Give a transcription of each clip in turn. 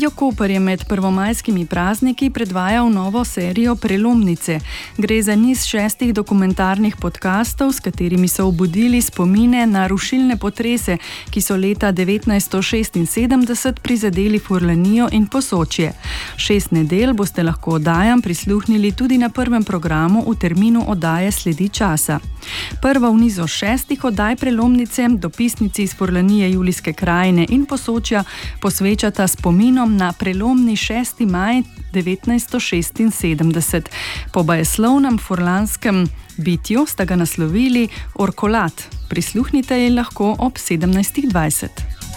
Radio Koper je med prvomajskimi prazniki predvajal novo serijo Prelomnice. Gre za niz 6 dokumentarnih podkastov, s katerimi so obudili spomine na rušilne potrese, ki so leta 1976 prizadeli Furlanijo in Posočje. 6 nedelj boste lahko oddajam prisluhnili tudi na prvem programu v terminu oddaje Sledi časa. Prva v nizu 6 oddaj Prelomnice, dopisnici iz Furlanije, Julijske krajine in Posočja, posvečata spominom na prelomni 6. maj 1976. Po bajeslovnem furlanskem bitju sta ga naslovili Orkolat. Prisluhnite ji lahko ob 17.20.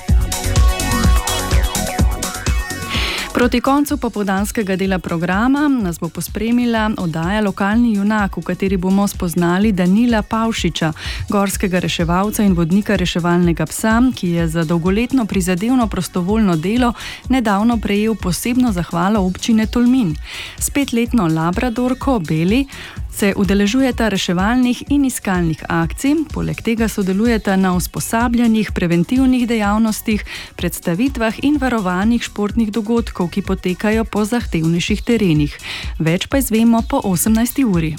Proti koncu popoldanskega dela programa nas bo pospremila oddaja Lokalni junak, v kateri bomo spoznali Danila Pavšiča, gorskega reševalca in vodnika reševalnega psa, ki je za dolgoletno prizadevno prostovoljno delo nedavno prejel posebno zahvalo občine Tolmin. S 5-letno labradorko Beli se udeležujeta reševalnih in iskalnih akcij, poleg tega sodelujeta na usposabljanjih, preventivnih dejavnostih, predstavitvah in varovanih športnih dogodkov, ki potekajo po zahtevnejših terenih. Več pa izvemo po 18. uri.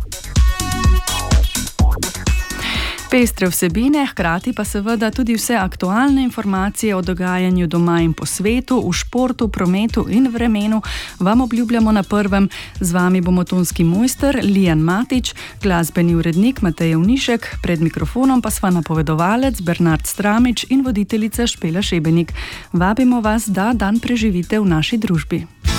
Pestre vsebine, hkrati pa seveda tudi vse aktualne informacije o dogajanju doma in po svetu, v športu, prometu in vremenu vam obljubljamo na prvem. Z vami bomo tonski mojster Lijan Matič, glasbeni urednik Matej Unišek, pred mikrofonom pa sva napovedovalec Bernard Stramič in voditeljica Špela Šebenik. Vabimo vas, da dan preživite v naši družbi.